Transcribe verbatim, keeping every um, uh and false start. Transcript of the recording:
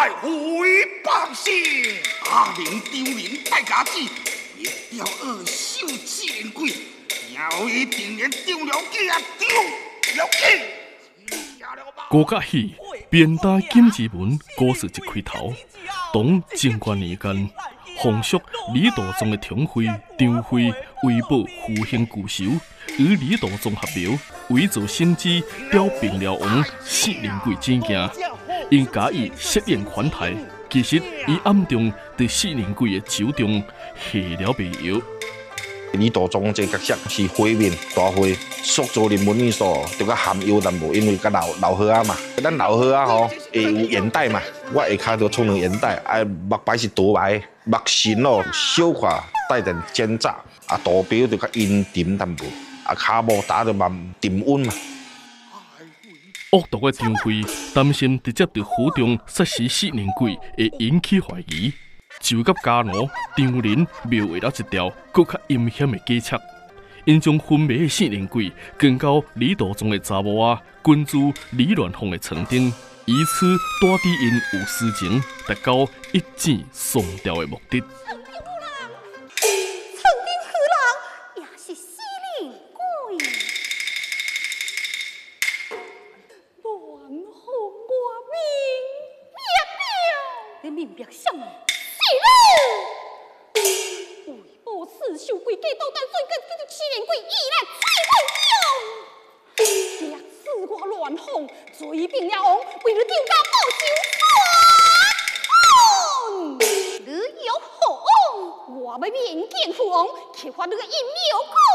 来回报信，阿明丢人大家子，一条二手四连鬼，要一定然丢了家，丢了家。 高甲喜边打金之门故事一开头，当贞观年间，奉属李道宗的宠妃张飞为报父兄故仇，与李道宗合谋，伪造圣旨，调平辽王四连鬼证件。因假意设宴款待，其实伊暗中伫四连鬼的手中下了迷药。 李道宗这角色是灰面大灰，塑造人物意思就较含油淡薄，因为较老老伙仔嘛。咱老伙仔吼会有眼袋嘛，我下骹就充两眼袋，啊目白是独白，目神哦小看带点奸诈，啊图标就较阴沉淡薄，啊骹毛打就蛮沉稳嘛。 恶毒的张飞担心直接伫府中杀死四连鬼会引起怀疑，就甲家奴张仁描绘了一条更较阴险的计策。因将昏迷的四连鬼跟到李道宗的查某仔滚入李鸾凤的床顶，以此带伫因有私情，达到一箭双雕的目的。 明白什么？是了！为报四受鬼计捣蛋，最近叫四连鬼依然在梦中。掠四我乱哄，追平了王，为了丢家报仇。你有何？我要面见父王，揭发你个阴谋。